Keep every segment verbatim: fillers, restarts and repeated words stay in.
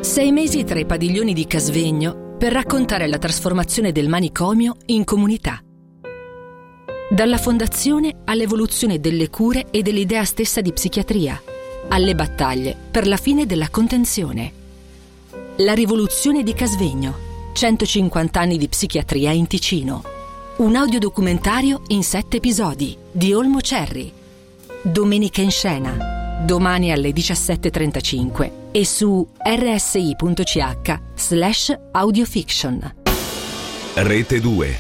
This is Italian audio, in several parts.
Sei mesi tra i padiglioni di Casvegno per raccontare la trasformazione del manicomio in comunità. Dalla fondazione all'evoluzione delle cure e dell'idea stessa di psichiatria, alle battaglie per la fine della contenzione. La rivoluzione di Casvegno, centocinquanta anni di psichiatria in Ticino. Un audiodocumentario in sette episodi di Olmo Cerri. Domenica in scena, domani alle diciassette e trentacinque e su rsi.ch slash audiofiction. Rete due.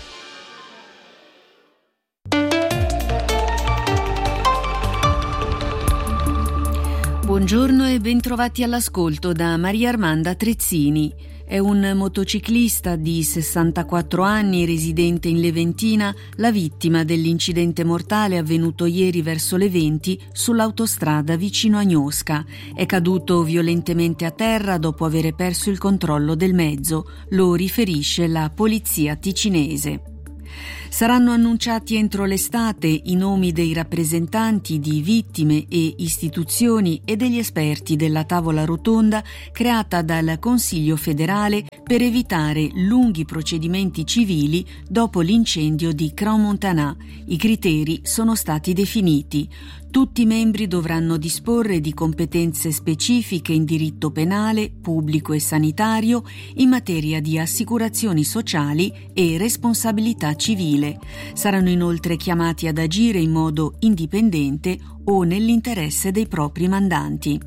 Buongiorno e bentrovati all'ascolto da Maria Armanda Trezzini. È un motociclista di sessantaquattro anni, residente in Leventina, la vittima dell'incidente mortale avvenuto ieri verso le venti sull'autostrada vicino a Gnosca. È caduto violentemente a terra dopo aver perso il controllo del mezzo, lo riferisce la polizia ticinese. Saranno annunciati entro l'estate i nomi dei rappresentanti di vittime e istituzioni e degli esperti della tavola rotonda creata dal Consiglio federale per evitare lunghi procedimenti civili dopo l'incendio di Crans-Montana. I criteri sono stati definiti. Tutti i membri dovranno disporre di competenze specifiche in diritto penale, pubblico e sanitario, in materia di assicurazioni sociali e responsabilità civile. Saranno inoltre chiamati ad agire in modo indipendente o nell'interesse dei propri mandanti.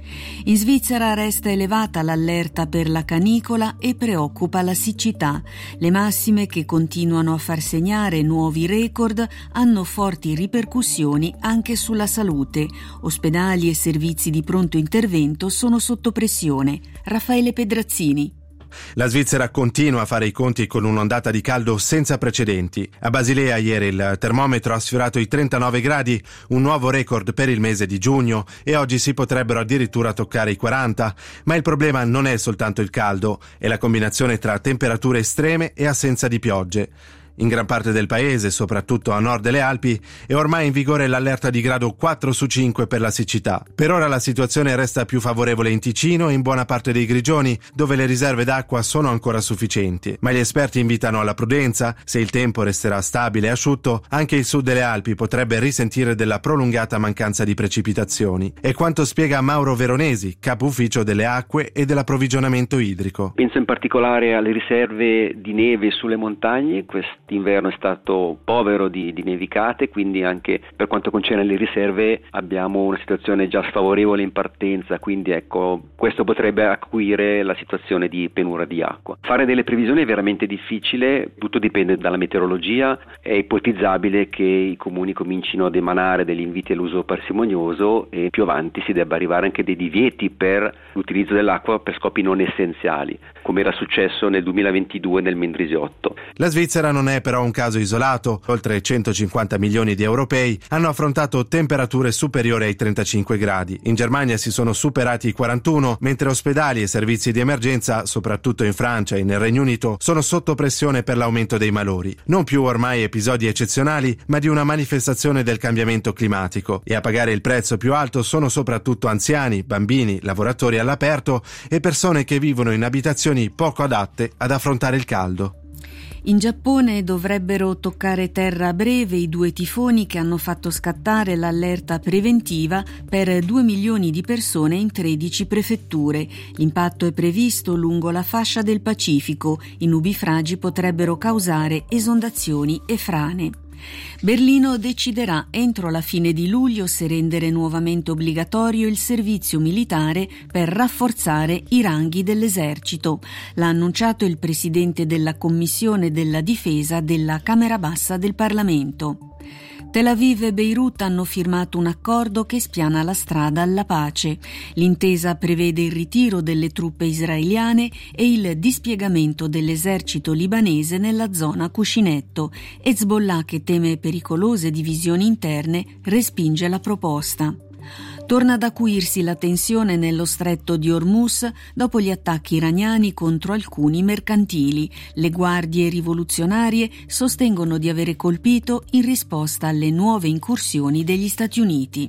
In Svizzera resta elevata l'allerta per la canicola e preoccupa la siccità. Le massime, che continuano a far segnare nuovi record, hanno forti ripercussioni anche sulla salute. Ospedali e servizi di pronto intervento sono sotto pressione. Raffaele Pedrazzini. La Svizzera continua a fare i conti con un'ondata di caldo senza precedenti. A Basilea ieri il termometro ha sfiorato i trentanove gradi, un nuovo record per il mese di giugno, e oggi si potrebbero addirittura toccare i quaranta. Ma il problema non è soltanto il caldo, è la combinazione tra temperature estreme e assenza di piogge. In gran parte del paese, soprattutto a nord delle Alpi, è ormai in vigore l'allerta di grado quattro su cinque per la siccità. Per ora la situazione resta più favorevole in Ticino e in buona parte dei Grigioni, dove le riserve d'acqua sono ancora sufficienti. Ma gli esperti invitano alla prudenza. Se il tempo resterà stabile e asciutto, anche il sud delle Alpi potrebbe risentire della prolungata mancanza di precipitazioni. È quanto spiega Mauro Veronesi, capo ufficio delle acque e dell'approvvigionamento idrico. Penso in particolare alle riserve di neve sulle montagne. Quest'inverno è stato povero di, di nevicate, quindi anche per quanto concerne le riserve abbiamo una situazione già sfavorevole in partenza, quindi ecco, questo potrebbe acuire la situazione di penura di acqua. Fare delle previsioni è veramente difficile, tutto dipende dalla meteorologia. È ipotizzabile che i comuni comincino ad emanare degli inviti all'uso parsimonioso e più avanti si debba arrivare anche dei divieti per l'utilizzo dell'acqua per scopi non essenziali, come era successo nel duemilaventidue nel Mendrisiotto. La Svizzera non è però un caso isolato. Oltre centocinquanta milioni di europei hanno affrontato temperature superiori ai trentacinque gradi. In Germania si sono superati i quarantuno, mentre ospedali e servizi di emergenza, soprattutto in Francia e nel Regno Unito, sono sotto pressione per l'aumento dei malori. Non più ormai episodi eccezionali, ma di una manifestazione del cambiamento climatico. E a pagare il prezzo più alto sono soprattutto anziani, bambini, lavoratori all'aperto e persone che vivono in abitazioni poco adatte ad affrontare il caldo. In Giappone dovrebbero toccare terra a breve i due tifoni che hanno fatto scattare l'allerta preventiva per due milioni di persone in tredici prefetture. L'impatto è previsto lungo la fascia del Pacifico. I nubifragi potrebbero causare esondazioni e frane. Berlino deciderà entro la fine di luglio se rendere nuovamente obbligatorio il servizio militare per rafforzare i ranghi dell'esercito. L'ha annunciato il presidente della Commissione della Difesa della Camera Bassa del Parlamento. Tel Aviv e Beirut hanno firmato un accordo che spiana la strada alla pace. L'intesa prevede il ritiro delle truppe israeliane e il dispiegamento dell'esercito libanese nella zona cuscinetto. Hezbollah, che teme pericolose divisioni interne, respinge la proposta. Torna ad acuirsi la tensione nello stretto di Hormuz dopo gli attacchi iraniani contro alcuni mercantili. Le guardie rivoluzionarie sostengono di avere colpito in risposta alle nuove incursioni degli Stati Uniti.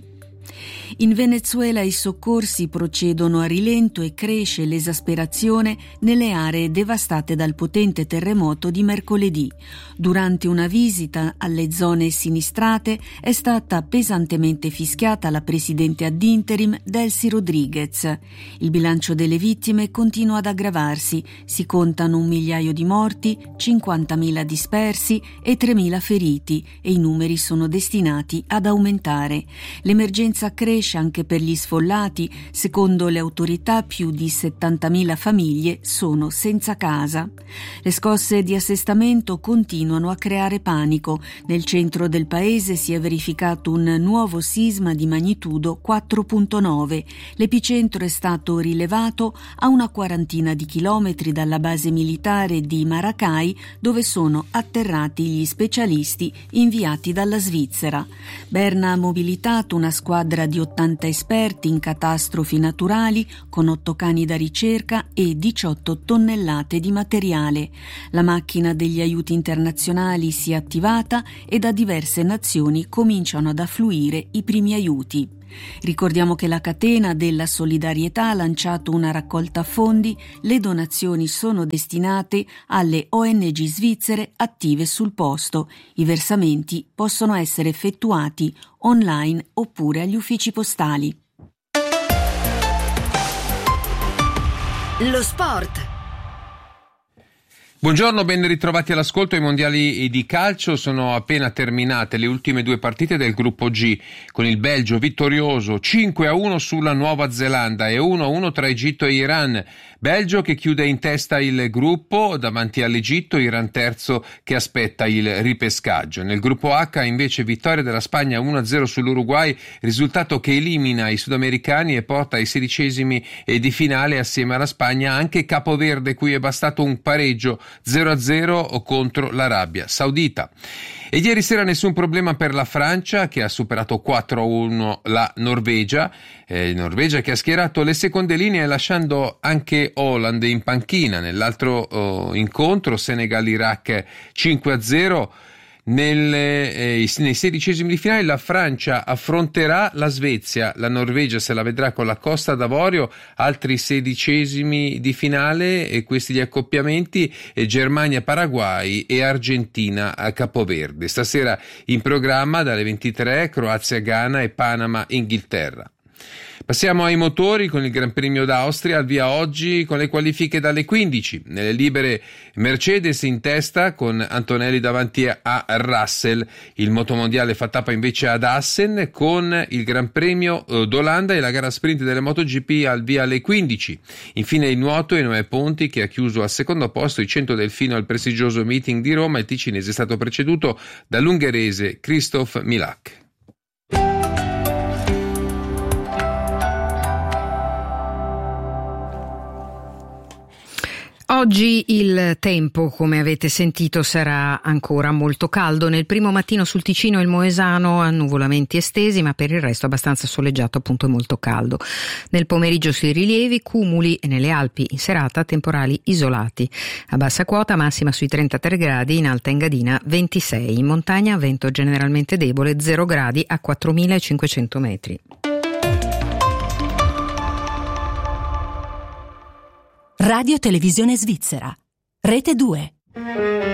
In Venezuela i soccorsi procedono a rilento e cresce l'esasperazione nelle aree devastate dal potente terremoto di mercoledì. Durante una visita alle zone sinistrate è stata pesantemente fischiata la presidente ad interim Delcy Rodriguez. Il bilancio delle vittime continua ad aggravarsi, si contano un migliaio di morti, cinquantamila dispersi e tremila feriti e i numeri sono destinati ad aumentare. L'emergenza cresce anche per gli sfollati. Secondo le autorità più di settantamila famiglie sono senza casa. Le scosse di assestamento continuano a creare panico. Nel centro del paese si è verificato un nuovo sisma di magnitudo quattro virgola nove. L'epicentro è stato rilevato a una quarantina di chilometri dalla base militare di Maracay, dove sono atterrati gli specialisti inviati dalla Svizzera. Berna ha mobilitato una squadra di ottanta esperti in catastrofi naturali con otto cani da ricerca e diciotto tonnellate di materiale. La macchina degli aiuti internazionali si è attivata e da diverse nazioni cominciano ad affluire i primi aiuti. Ricordiamo che la catena della solidarietà ha lanciato una raccolta fondi. Le donazioni sono destinate alle O N G svizzere attive sul posto. I versamenti possono essere effettuati online oppure agli uffici postali. Lo sport. Buongiorno, ben ritrovati all'ascolto. I mondiali di calcio sono appena terminate le ultime due partite del gruppo G, con il Belgio vittorioso cinque a uno sulla Nuova Zelanda e uno a uno tra Egitto e Iran. Belgio che chiude in testa il gruppo davanti all'Egitto, Iran terzo che aspetta il ripescaggio. Nel gruppo H invece vittoria della Spagna uno a zero sull'Uruguay, risultato che elimina i sudamericani e porta ai sedicesimi di finale assieme alla Spagna anche Capoverde, cui è bastato un pareggio zero a zero contro l'Arabia Saudita. E ieri sera nessun problema per la Francia, che ha superato quattro a uno la Norvegia, eh, Norvegia che ha schierato le seconde linee lasciando anche Haaland in panchina. Nell'altro oh, incontro Senegal-Iraq cinque a zero. Nelle, eh, nei sedicesimi di finale la Francia affronterà la Svezia, la Norvegia se la vedrà con la Costa d'Avorio. Altri sedicesimi di finale e questi gli accoppiamenti eh, Germania-Paraguay e Argentina-Capoverde. Stasera in programma dalle ventitré Croazia-Ghana e Panama-Inghilterra. Passiamo ai motori con il Gran Premio d'Austria, al via oggi con le qualifiche dalle quindici. Nelle libere Mercedes in testa con Antonelli davanti a Russell. Il motomondiale fa tappa invece ad Assen con il Gran Premio d'Olanda e la gara sprint delle MotoGP al via alle quindici. Infine il nuoto e Noè Ponti che ha chiuso al secondo posto i cento delfino al prestigioso meeting di Roma. Il ticinese è stato preceduto dall'ungherese Christoph Milak. Oggi il tempo, come avete sentito, sarà ancora molto caldo. Nel primo mattino sul Ticino e il Moesano annuvolamenti estesi, ma per il resto abbastanza soleggiato, appunto, e molto caldo. Nel pomeriggio sui rilievi, cumuli e nelle Alpi in serata temporali isolati. A bassa quota massima sui trentatré gradi, in alta Engadina ventisei. In montagna vento generalmente debole, zero gradi a quattromilacinquecento metri. Radio Televisione Svizzera, Rete due.